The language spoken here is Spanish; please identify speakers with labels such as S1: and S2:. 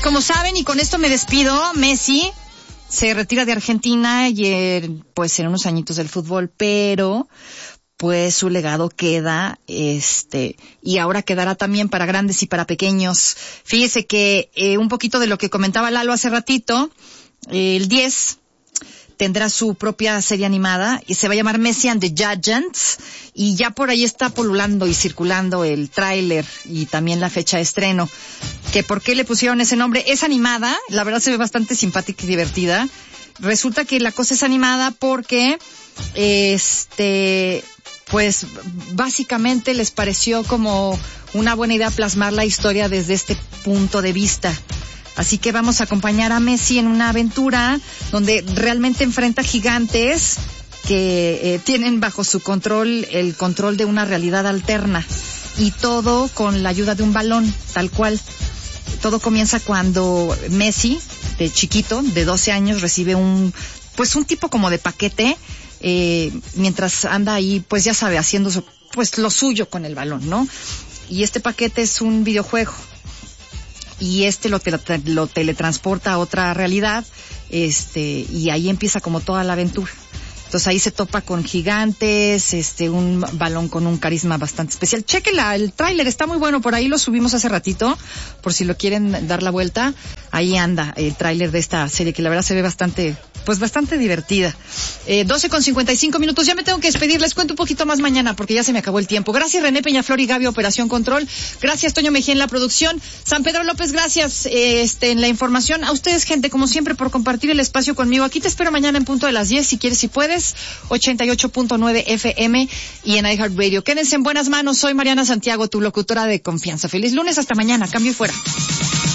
S1: Pues como saben, y con esto me despido, Messi se retira de Argentina y pues en unos añitos del fútbol, pero pues su legado queda, y ahora quedará también para grandes y para pequeños. Fíjese que un poquito de lo que comentaba Lalo hace ratito, el 10 tendrá su propia serie animada y se va a llamar Messi and the Giants, y ya por ahí está polulando y circulando el tráiler y también la fecha de estreno. ¿Que por qué le pusieron ese nombre? Es animada, la verdad se ve bastante simpática y divertida. Resulta que la cosa es animada porque pues básicamente les pareció como una buena idea plasmar la historia desde este punto de vista. Así que vamos a acompañar a Messi en una aventura donde realmente enfrenta gigantes que tienen bajo su control el control de una realidad alterna, y todo con la ayuda de un balón, tal cual. Todo comienza cuando Messi, de chiquito, de 12 años, recibe un tipo como de paquete, mientras anda ahí, pues ya sabe, haciendo pues lo suyo con el balón, ¿no? Y este paquete es un videojuego. Y lo teletransporta a otra realidad, y ahí empieza como toda la aventura. Entonces ahí se topa con gigantes, un balón con un carisma bastante especial. Chéquenla, el tráiler está muy bueno, por ahí lo subimos hace ratito, por si lo quieren dar la vuelta. Ahí anda el tráiler de esta serie, que la verdad se ve bastante divertida. 12:55, ya me tengo que despedir, les cuento un poquito más mañana porque ya se me acabó el tiempo. Gracias René Peñaflor y Gaby, Operación Control. Gracias Toño Mejía en la producción. San Pedro López, gracias en la información. A ustedes, gente, como siempre, por compartir el espacio conmigo. Aquí te espero mañana en punto de las 10, si quieres, si puedes. 88.9 FM y en iHeartRadio. Quédense en buenas manos. Soy Mariana Santiago, tu locutora de confianza. Feliz lunes, hasta mañana. Cambio y fuera.